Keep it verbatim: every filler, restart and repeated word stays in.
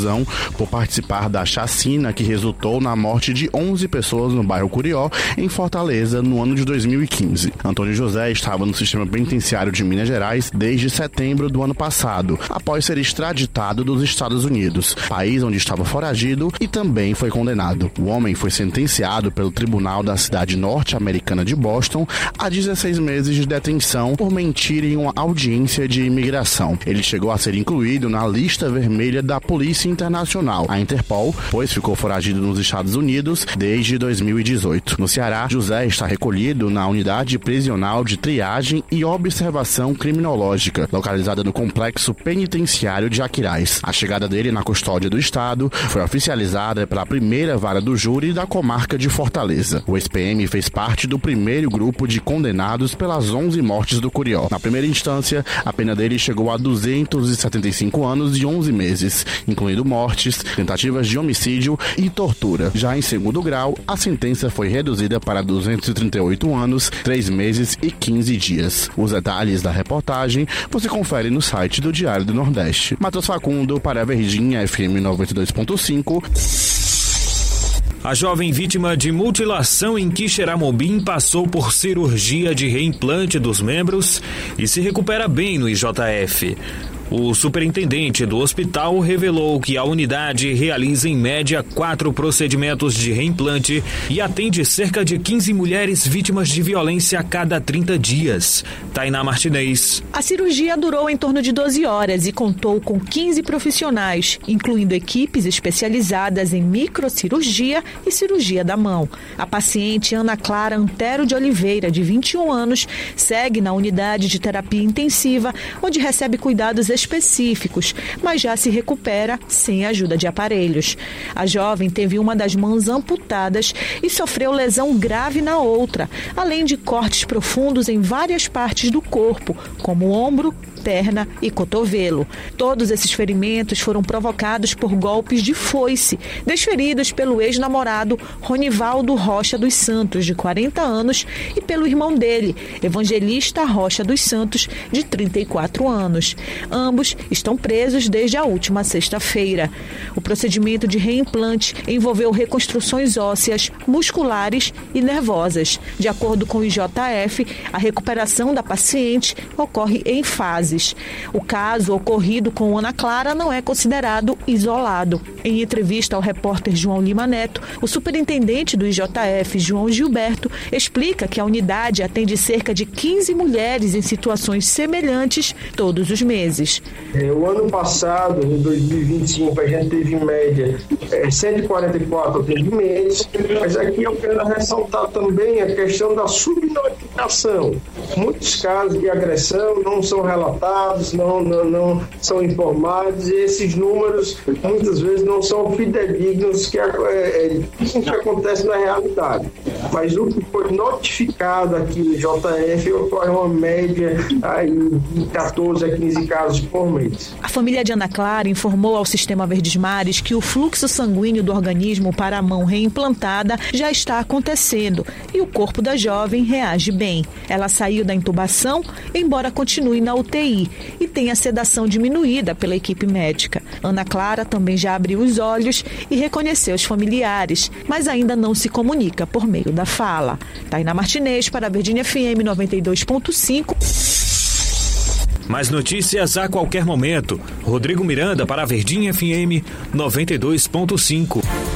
reclusão por participar da chacina que resultou na morte de onze pessoas no bairro Curió, em Fortaleza, no ano de dois mil e quinze. Antônio José estava no sistema penitenciário de Minas Gerais desde setembro do ano passado, após ser extraditado dos Estados Unidos, país onde estava foragido, e também foi condenado. O homem foi sentenciado pelo tribunal da cidade norte-americana de Boston a dezesseis meses de detenção por mentir em uma audiência de imigração. Ele chegou a ser incluído na lista vermelha da Polícia Internacional, a Interpol, pois ficou foragido nos Estados Unidos desde dois mil e dezoito. No Ceará, José está recolhido na unidade prisional de triagem e observação criminológica, localizada no complexo penitenciário de Aquiraz. A chegada dele na custódia do Estado foi oficializada pela primeira vara do júri da comarca de Fortaleza. O ex-P M fez parte do primeiro grupo de condenados pelas onze mortes do Curió. Na primeira instância, a pena dele chegou a duzentos e setenta e cinco anos e onze meses, incluindo mortes, tentativas de homicídio e tortura. Já em segundo grau, a sentença foi reduzida para duzentos e trinta e oito anos, três meses e quinze dias. Os detalhes da reportagem você confere no site do Diário do Nordeste. Matheus Facundo para a Verdinha F M noventa e dois ponto cinco. A jovem vítima de mutilação em Quixeramobim passou por cirurgia de reimplante dos membros e se recupera bem no I J F. O superintendente do hospital revelou que a unidade realiza em média quatro procedimentos de reimplante e atende cerca de quinze mulheres vítimas de violência a cada trinta dias. Tainá Martinez. A cirurgia durou em torno de doze horas e contou com quinze profissionais, incluindo equipes especializadas em microcirurgia e cirurgia da mão. A paciente Ana Clara Antero de Oliveira, de vinte e um anos, segue na unidade de terapia intensiva, onde recebe cuidados específicos, mas já se recupera sem a ajuda de aparelhos. A jovem teve uma das mãos amputadas e sofreu lesão grave na outra, além de cortes profundos em várias partes do corpo, como o ombro, perna e cotovelo. Todos esses ferimentos foram provocados por golpes de foice, desferidos pelo ex-namorado Ronivaldo Rocha dos Santos, de quarenta anos, e pelo irmão dele, Evangelista Rocha dos Santos, de trinta e quatro anos. Ambos estão presos desde a última sexta-feira. O procedimento de reimplante envolveu reconstruções ósseas, musculares e nervosas. De acordo com o I J F, a recuperação da paciente ocorre em fase. O caso ocorrido com Ana Clara não é considerado isolado. Em entrevista ao repórter João Lima Neto, o superintendente do I J F, João Gilberto, explica que a unidade atende cerca de quinze mulheres em situações semelhantes todos os meses. O ano passado, em dois mil e vinte e cinco, a gente teve em média cento e quarenta e quatro atendimentos, mas aqui eu quero ressaltar também a questão da subnotificação. Muitos casos de agressão não são relatados, Não, não, não são informados, e esses números muitas vezes não são fidedignos que, é, que acontece na realidade. Mas o que foi notificado aqui no J F ocorre uma média aí, de catorze a quinze casos por mês. A família de Ana Clara informou ao Sistema Verdes Mares que o fluxo sanguíneo do organismo para a mão reimplantada já está acontecendo e o corpo da jovem reage bem. Ela saiu da intubação, embora continue na U T I, e tem a sedação diminuída pela equipe médica. Ana Clara também já abriu os olhos e reconheceu os familiares, mas ainda não se comunica por meio da fala. Tainá Martinez para a Verdinha F M noventa e dois ponto cinco. Mais notícias a qualquer momento. Rodrigo Miranda para a Verdinha F M noventa e dois ponto cinco.